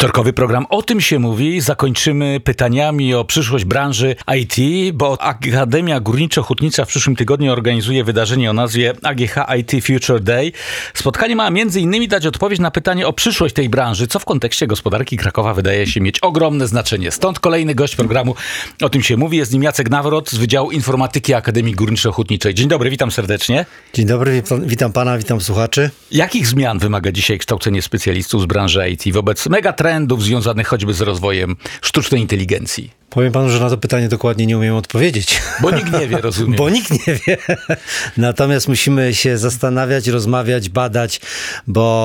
Wtorkowy program O tym się mówi. Zakończymy pytaniami o przyszłość branży IT, bo Akademia Górniczo-Hutnicza w przyszłym tygodniu organizuje wydarzenie o nazwie AGH IT Future Day. Spotkanie ma m.in. dać odpowiedź na pytanie o przyszłość tej branży, co w kontekście gospodarki Krakowa wydaje się mieć ogromne znaczenie. Stąd kolejny gość programu O tym się mówi. Jest nim Jacek Nawrot z Wydziału Informatyki Akademii Górniczo-Hutniczej. Dzień dobry, witam serdecznie. Dzień dobry, witam pana, witam słuchaczy. Jakich zmian wymaga dzisiaj kształcenie specjalistów z branży IT wobec megatrendów związanych choćby z rozwojem sztucznej inteligencji? Powiem panu, że na to pytanie dokładnie nie umiem odpowiedzieć. Bo nikt nie wie, rozumiem. Bo nikt nie wie. Natomiast musimy się zastanawiać, rozmawiać, badać, bo